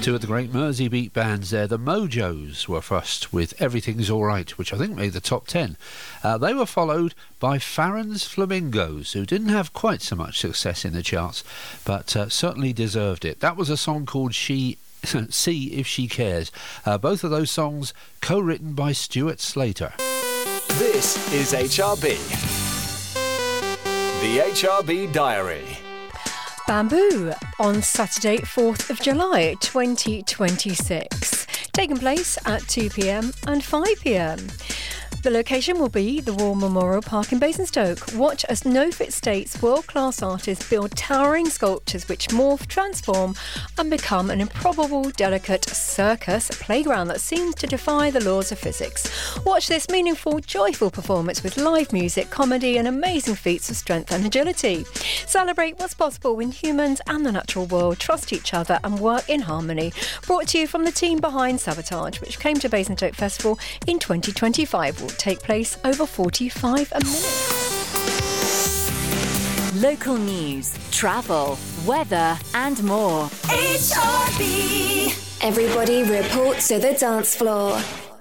Two of the great Mersey beat bands there. The Mojos were first with Everything's Alright, which I think made the top 10. They were followed by Farron's Flamingos, who didn't have quite so much success in the charts, but certainly deserved it. That was a song called See If She Cares. Both of those songs co-written by Stuart Slater. This is HRB. The HRB Diary. Bamboo on Saturday, 4th of July 2026, taking place at 2 p.m. and 5 p.m. The location will be the War Memorial Park in Basingstoke. Watch as No Fit States world-class artists build towering sculptures which morph, transform and become an improbable, delicate circus playground that seems to defy the laws of physics. Watch this meaningful, joyful performance with live music, comedy and amazing feats of strength and agility. Celebrate what's possible when humans and the natural world trust each other and work in harmony. Brought to you from the team behind Sabotage, which came to Basingstoke Festival in 2025. Will take place over 45 minutes. Local news, travel, weather and more. HRB. Everybody reports to the dance floor.